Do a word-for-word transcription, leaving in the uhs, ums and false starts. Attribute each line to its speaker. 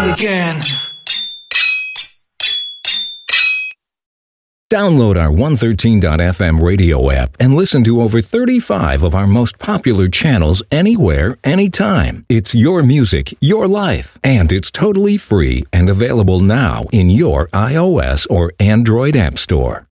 Speaker 1: again.
Speaker 2: Download our one thirteen dot f m radio app and listen to over thirty-five of our most popular channels anywhere, anytime. It's your music, your life, and it's totally free and available now in your iOS or Android app store.